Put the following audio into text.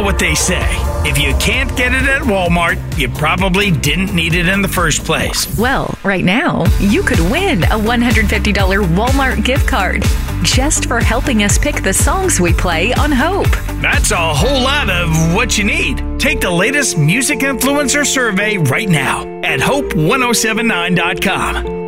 know what they say. If you can't get it at Walmart, you probably didn't need it in the first place. Well, right now, you could win a $150 Walmart gift card just for helping us pick the songs we play on Hope. That's a whole lot of what you need. Take the latest music influencer survey right now at hope1079.com.